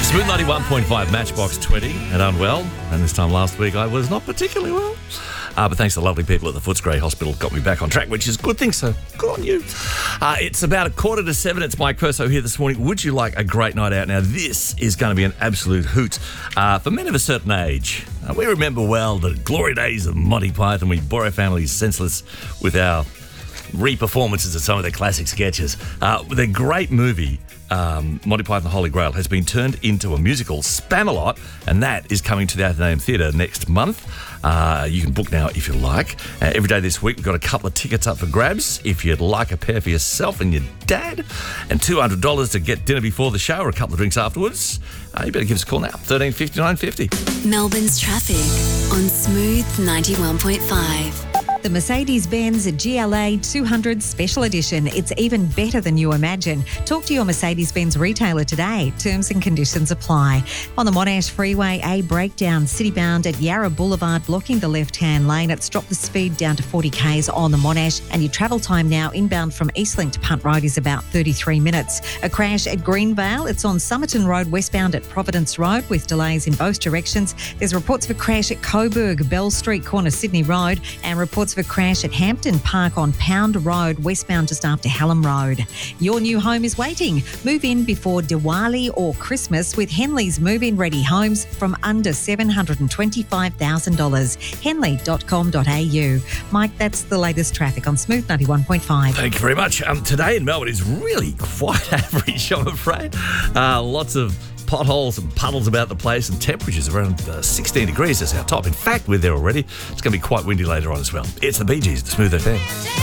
Smooth 91.5 Matchbox 20 and unwell. And this time last week I was not particularly well. But thanks to the lovely people at the Footscray Hospital got me back on track, which is a good thing, so good on you. It's about 6:45. It's Mike Perso here this morning. Would you like a great night out? Now, this is going to be an absolute hoot for men of a certain age. We remember well the glory days of Monty Python. We bore our families senseless with our re-performances of some of their classic sketches. The great movie, Monty Python the Holy Grail, has been turned into a musical, Spamalot, and that is coming to the Athenaeum Theatre next month. You can book now if you like. Every day this week we've got a couple of tickets up for grabs if you'd like a pair for yourself and your dad, and $200 to get dinner before the show or a couple of drinks afterwards. You better give us a call now, 1359 50. Melbourne's traffic on Smooth 91.5. The Mercedes-Benz GLA 200 Special Edition. It's even better than you imagine. Talk to your Mercedes-Benz retailer today. Terms and conditions apply. On the Monash Freeway, a breakdown citybound at Yarra Boulevard, blocking the left-hand lane. It's dropped the speed down to 40 k's on the Monash, and your travel time now inbound from Eastlink to Punt Road is about 33 minutes. A crash at Greenvale. It's on Somerton Road westbound at Providence Road with delays in both directions. There's reports of a crash at Coburg, Bell Street corner Sydney Road, and reports of a crash at Hampton Park on Pound Road, westbound just after Hallam Road. Your new home is waiting. Move in before Diwali or Christmas with Henley's Move-In Ready Homes from under $725,000. Henley.com.au. Mike, that's the latest traffic on Smooth 91.5. Thank you very much. Today in Melbourne is really quite average, I'm afraid. Lots of potholes and puddles about the place, and temperatures around 16 degrees is our top. In fact, we're there already. It's going to be quite windy later on as well. It's the Bee Gees, the Smooth FM.